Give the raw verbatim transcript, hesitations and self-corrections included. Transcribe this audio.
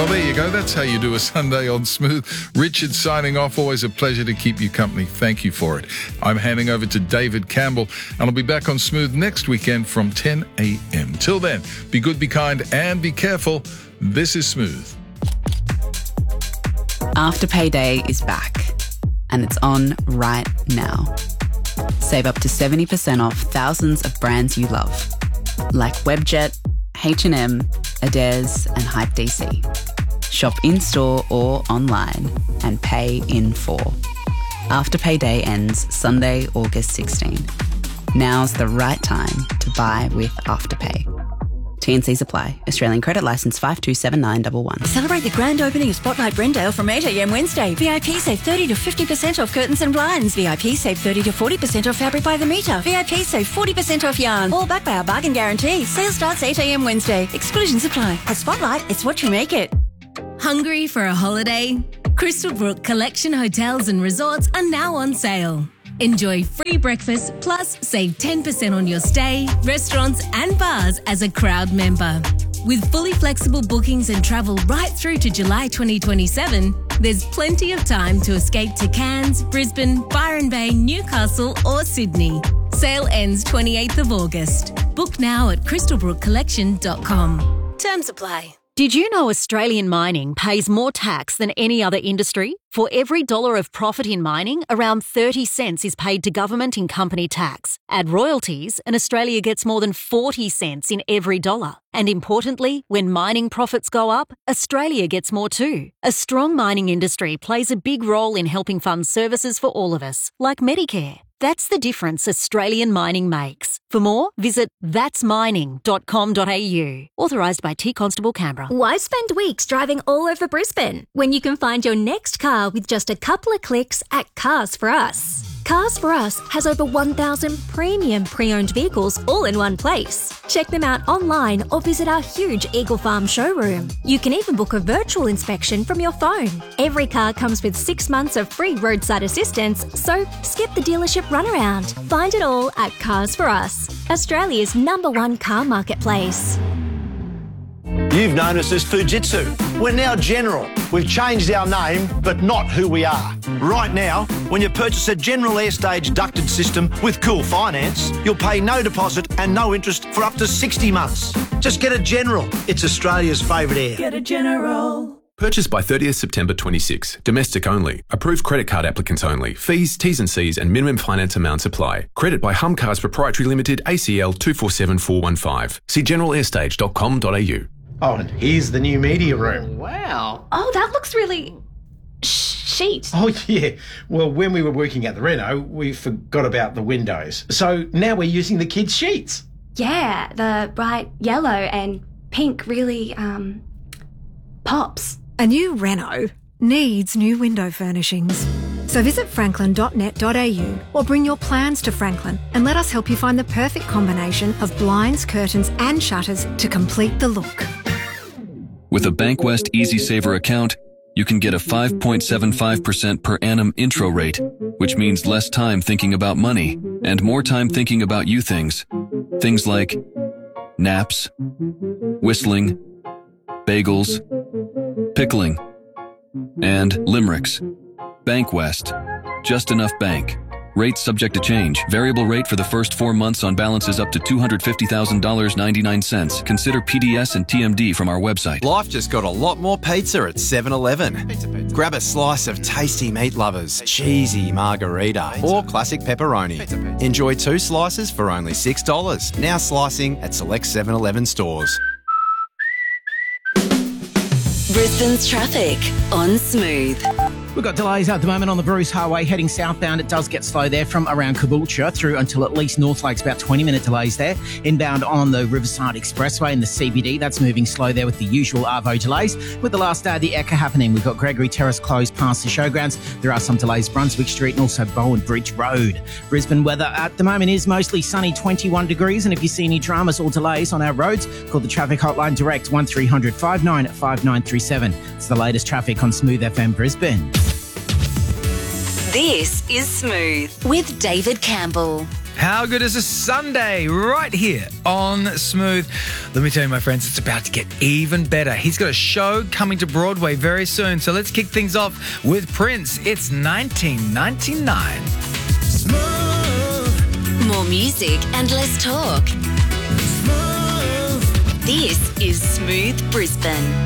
there you go. That's how you do a Sunday on Smooth. Richard signing off. Always a pleasure to keep you company. Thank you for it. I'm handing over to David Campbell, and I'll be back on Smooth next weekend from ten a.m. Till then, be good, be kind, and be careful. This is Smooth. Afterpay Day is back, and it's on right now. Save up to seventy percent off thousands of brands you love, like Webjet, H and M, Adairs and Hype D C. Shop in-store or online and pay in full. Afterpay Day ends Sunday, August sixteenth. Now's the right time to buy with Afterpay. T and Cs apply. Australian credit licence five two seven nine one one. Celebrate the grand opening of Spotlight Brendale from eight a.m. Wednesday. V I P save thirty to fifty percent off curtains and blinds. V I P save thirty to forty percent off fabric by the metre. V I P save forty percent off yarn. All backed by our bargain guarantee. Sale starts eight a.m. Wednesday. Exclusions apply. At Spotlight, it's what you make it. Hungry for a holiday? Crystal Brook Collection Hotels and Resorts are now on sale. Enjoy free breakfast plus save ten percent on your stay, restaurants and bars as a crowd member. With fully flexible bookings and travel right through to July twenty twenty-seven, there's plenty of time to escape to Cairns, Brisbane, Byron Bay, Newcastle or Sydney. Sale ends twenty-eighth of August. Book now at crystal brook collection dot com. Terms apply. Did you know Australian mining pays more tax than any other industry? For every dollar of profit in mining, around thirty cents is paid to government in company tax. Add royalties, and Australia gets more than forty cents in every dollar. And importantly, when mining profits go up, Australia gets more too. A strong mining industry plays a big role in helping fund services for all of us, like Medicare. That's the difference Australian mining makes. For more, visit thats mining dot com dot a u. Authorised by T Constable Canberra. Why spend weeks driving all over Brisbane when you can find your next car with just a couple of clicks at Cars for Us? Cars for Us has over one thousand premium pre-owned vehicles all in one place. Check them out online or visit our huge Eagle Farm showroom. You can even book a virtual inspection from your phone. Every car comes with six months of free roadside assistance, so skip the dealership runaround. Find it all at Cars for Us, Australia's number one car marketplace. You've known us as Fujitsu. We're now General. We've changed our name, but not who we are. Right now, when you purchase a General Airstage ducted system with Cool Finance, you'll pay no deposit and no interest for up to sixty months. Just get a General. It's Australia's favourite air. Get a General. Purchased by thirtieth September twenty-six. Domestic only. Approved credit card applicants only. Fees, T's and C's and minimum finance amounts apply. Credit by Humcars Proprietary Limited, A C L two four seven four one five. See general airstage dot com dot a u. Oh, and here's the new media room. Wow. Oh, that looks really... Sheet. Oh, yeah. Well, when we were working at the reno, we forgot about the windows. So now we're using the kids' sheets. Yeah, the bright yellow and pink really, um, pops. A new reno needs new window furnishings. So visit franklin dot net dot a u or bring your plans to Franklin and let us help you find the perfect combination of blinds, curtains and shutters to complete the look. With a Bankwest EasySaver account, you can get a five point seven five percent per annum intro rate, which means less time thinking about money and more time thinking about you things. Things like naps, whistling, bagels, pickling, and limericks. Bankwest. Just enough bank. Rate subject to change. Variable rate for the first four months on balances up to two hundred fifty thousand dollars and ninety-nine cents. Consider P D S and T M D from our website. Life just got a lot more pizza at seven eleven. Pizza, pizza. Grab a slice of tasty meat lovers, cheesy margarita, pizza. Or classic pepperoni. Pizza, pizza. Enjoy two slices for only six dollars. Now slicing at select seven eleven stores. Brisbane's traffic on Smooth. We've got delays at the moment on the Bruce Highway heading southbound. It does get slow there from around Caboolture through until at least North Lakes, about twenty minute delays there. Inbound on the Riverside Expressway in the C B D, that's moving slow there with the usual Arvo delays. With the last day of the E C A happening, we've got Gregory Terrace closed past the showgrounds. There are some delays Brunswick Street and also Bowen Bridge Road. Brisbane weather at the moment is mostly sunny, twenty-one degrees. And if you see any dramas or delays on our roads, call the traffic hotline direct one three hundred five nine five nine three seven. It's the latest traffic on Smooth F M Brisbane. This is Smooth with David Campbell. How good is a Sunday right here on Smooth? Let me tell you, my friends, it's about to get even better. He's got a show coming to Broadway very soon. So let's kick things off with Prince. It's nineteen ninety-nine. More music and less talk. This is Smooth Brisbane.